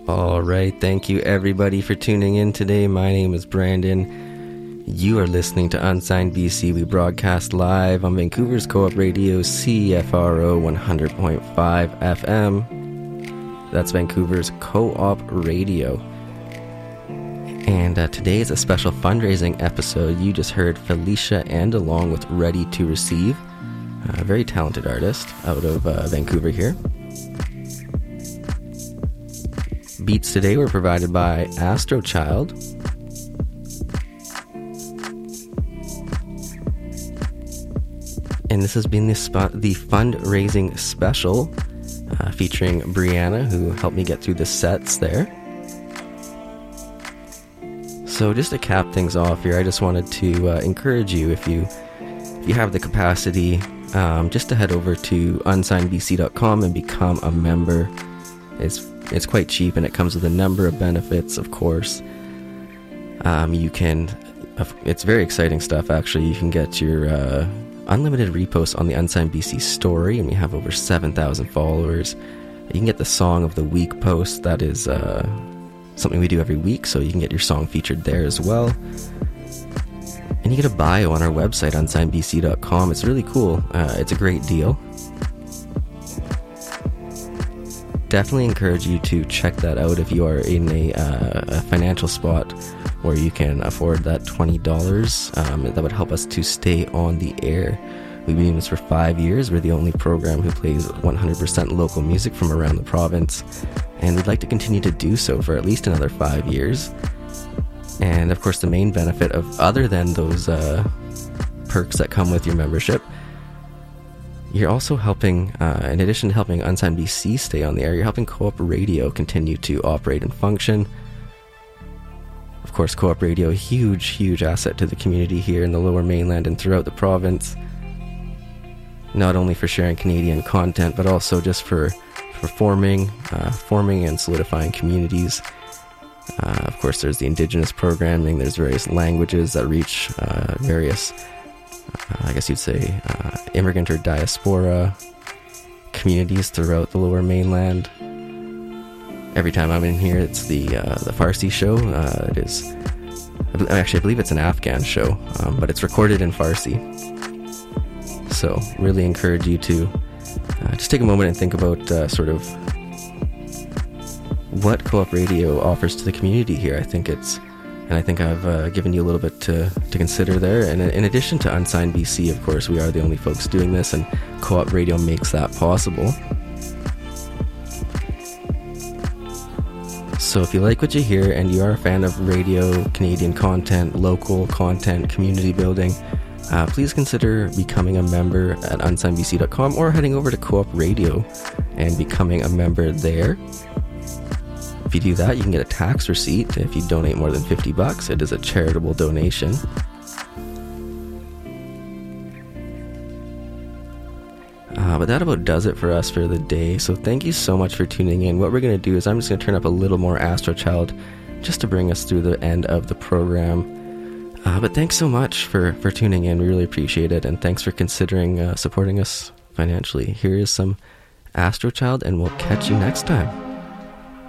All right, thank you everybody for tuning in today. My name is Brandon. You are listening to Unsigned BC. We broadcast live on Vancouver's Co-op Radio, CFRO 100.5 FM. That's Vancouver's Co-op Radio. And today is a special fundraising episode. You just heard Felicia Andalong with Ready to Receive, a very talented artist out of Vancouver here. Beats today were provided by Astrochild. And this has been the fundraising special featuring Brianna, who helped me get through the sets there. So just to cap things off here, I just wanted to encourage you, if you have the capacity, just to head over to unsignedbc.com and become a member. It's quite cheap, and it comes with a number of benefits, of course. It's very exciting stuff, actually. You can get your unlimited reposts on the Unsigned BC story, and we have over 7,000 followers. You can get the Song of the Week post. That is something we do every week, so you can get your song featured there as well. And you get a bio on our website, unsignedbc.com. It's really cool. It's a great deal. Definitely encourage you to check that out if you are in a financial spot where you can afford that $20. That would help us to stay on the air. We've been doing this for 5 years. We're the only program who plays 100% local music from around the province, and we'd like to continue to do so for at least another 5 years. And of course, the main benefit of, other than those perks that come with your membership, you're also helping, in addition to helping Unsigned BC stay on the air, you're helping Co-op Radio continue to operate and function. Of course, Co-op Radio, a huge asset to the community here in the Lower Mainland and throughout the province. Not only for sharing Canadian content, but also just for forming and solidifying communities. Of course, there's the Indigenous programming, there's various languages that reach various, I guess you'd say, immigrant or diaspora communities throughout the Lower Mainland. Every time I'm in here, it's the Farsi show. It is, actually, I believe it's an Afghan show, but it's recorded in Farsi. So, really encourage you to just take a moment and think about sort of what Co-op Radio offers to the community here. I think I've given you a little bit to consider there. And in addition to Unsigned BC, of course, we are the only folks doing this, and Co-op Radio makes that possible. So if you like what you hear and you are a fan of radio, Canadian content, local content, community building, please consider becoming a member at unsignedbc.com or heading over to Co-op Radio and becoming a member there. If you do that, you can get a tax receipt if you donate more than $50. It is a charitable donation. But that about does it for us for the day. So thank you so much for tuning in. What we're going to do is I'm just going to turn up a little more Astrochild just to bring us through the end of the program. But thanks so much for tuning in. We really appreciate it. And thanks for considering supporting us financially. Here is some Astrochild, and we'll catch you next time.